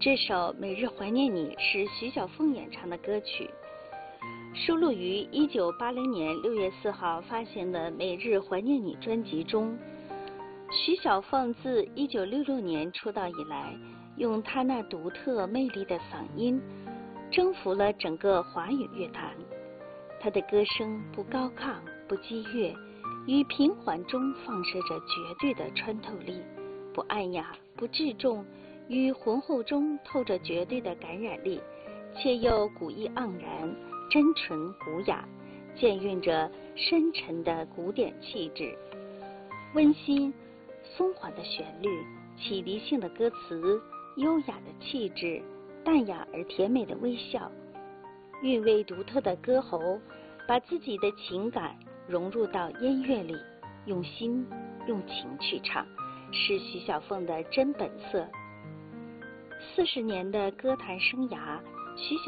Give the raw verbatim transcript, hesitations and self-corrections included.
这首《每日怀念你》是徐小凤演唱的歌曲，收录于一九八零年六月四号发行的《每日怀念你》专辑中。徐小凤自一九六六年出道以来，用她那独特魅力的嗓音征服了整个华语乐坛。她的歌声不高亢不激越，于平缓中放射着绝对的穿透力，不暗哑不稚重，于浑厚中透着绝对的感染力，且又古意盎然，真纯古雅，兼蕴着深沉的古典气质。温馨松缓的旋律，启迪性的歌词，优雅的气质，淡雅而甜美的微笑，韵味独特的歌喉，把自己的情感融入到音乐里，用心用情去唱，是徐小凤的真本色。四十年的歌坛生涯，徐小